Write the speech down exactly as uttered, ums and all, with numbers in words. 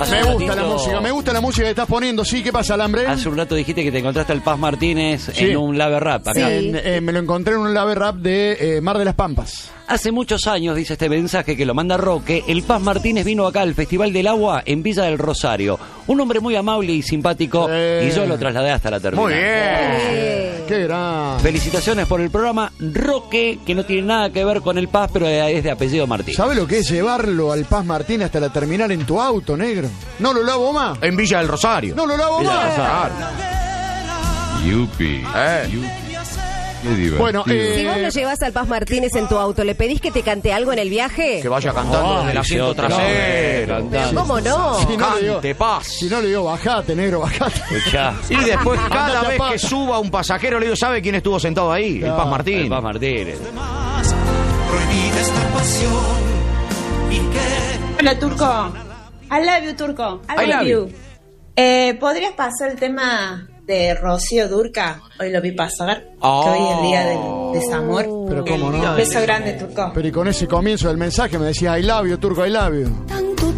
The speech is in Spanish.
Hace Me un gusta ratito- la música, me gusta la música que estás poniendo. Sí, ¿qué pasa, Alambre? Hace un rato dijiste que te encontraste al Paz Martínez Sí. en un Lave Rap acá. Sí. En- eh, me lo encontré en un lave rap de eh, Mar de las Pampas. Hace muchos años, dice este mensaje que lo manda Roque, el Paz Martínez vino acá al Festival del Agua en Villa del Rosario. Un hombre muy amable y simpático, Eh. y yo lo trasladé hasta la terminal. Muy bien. Eh. Qué gran. Felicitaciones por el programa Roque, que no tiene nada que ver con el Paz, pero es de apellido Martínez. ¿Sabe lo que es llevarlo al Paz Martínez hasta la terminal en tu auto, negro? No lo lavo más. En Villa del Rosario. No lo lavo Villa del más. Claro. Yupi. Eh. Yupi. Qué divertido. Bueno, eh, Si vos lo llevas al Paz Martínez en tu auto, ¿le pedís que te cante algo en el viaje? Que vaya cantando desde el asiento dice otro, trasero. no, Pero ¿cómo no? si no le digo, Cante, Paz. si no le digo, bajate, negro, bajate. Escuchá, Y después, cada Andate a vez Paz. que suba un pasajero, le digo, ¿sabe quién estuvo sentado ahí? Claro. El Paz el Martín. Paz Martínez. Prohibida esta pasión y que Hola, Turco. I love you, Turco. I, I love, love you. Eh, ¿Podrías pasar el tema de Rocío Durca? Hoy lo vi pasar. Oh. Que hoy es el día del desamor. Pero cómo no. Beso grande, Turco. Pero y con ese comienzo del mensaje me decía I love you, turco, I love you.